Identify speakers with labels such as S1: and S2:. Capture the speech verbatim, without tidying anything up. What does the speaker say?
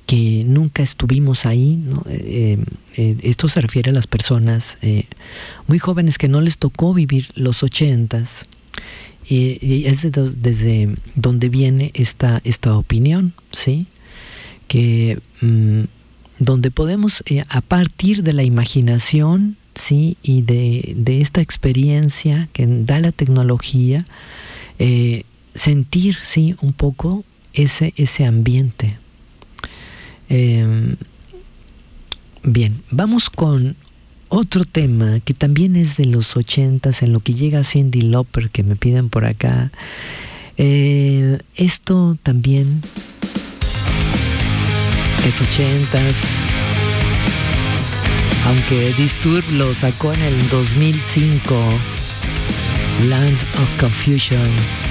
S1: que nunca estuvimos ahí, ¿no? Eh, eh, esto se refiere a las personas eh, muy jóvenes que no les tocó vivir los ochentas, y, y es de, desde donde viene esta, esta opinión, ¿sí? Que mm, donde podemos, eh, a partir de la imaginación, ¿sí? Y de, de esta experiencia que da la tecnología, eh, sentir, ¿sí? Un poco ese, ese ambiente. Eh, bien, vamos con otro tema que también es de los ochentas, en lo que llega Cyndi Lauper, que me piden por acá. Eh, esto también es ochentas, aunque Disturbed lo sacó en el dos mil cinco, Land of Confusion.